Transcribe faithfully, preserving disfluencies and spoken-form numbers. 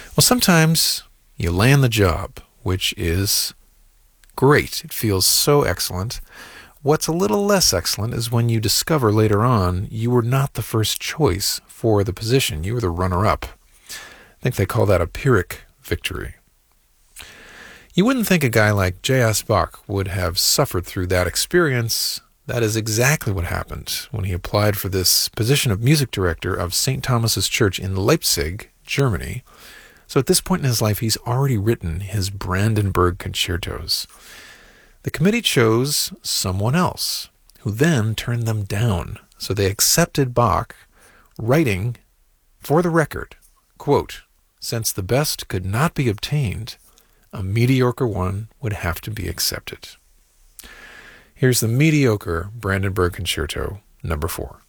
Well, sometimes you land the job, which is great. It feels so excellent. What's a little less excellent is when you discover later on you were not the first choice for the position. You were the runner-up. I think they call that a Pyrrhic victory. You wouldn't think a guy like J S. Bach would have suffered through that experience. That is exactly what happened when he applied for this position of music director of Saint Thomas's Church in Leipzig, Germany. So at this point in his life, he's already written his Brandenburg concertos. The committee chose someone else, who then turned them down. So they accepted Bach, writing, for the record, quote, "Since the best could not be obtained, a mediocre one would have to be accepted." Here's the mediocre Brandenburg Concerto, number four.